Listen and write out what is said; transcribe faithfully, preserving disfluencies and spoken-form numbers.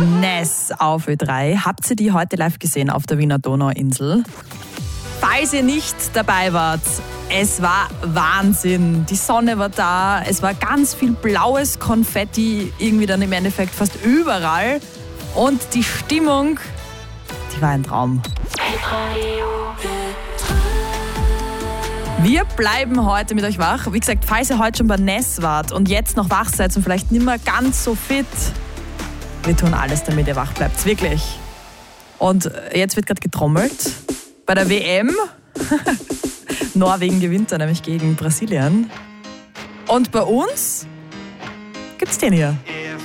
Ness auf Ö drei. Habt ihr die heute live gesehen auf der Wiener Donauinsel? Falls ihr nicht dabei wart, es war Wahnsinn. Die Sonne war da, es war ganz viel blaues Konfetti, irgendwie dann im Endeffekt fast überall. Und die Stimmung, die war ein Traum. Wir bleiben heute mit euch wach. Wie gesagt, falls ihr heute schon bei Ness wart und jetzt noch wach seid und vielleicht nicht mehr ganz so fit, wir tun alles, damit ihr wach bleibt, wirklich. Und jetzt wird gerade getrommelt bei der W M. Norwegen gewinnt da nämlich gegen Brasilien. Und bei uns gibt's den hier.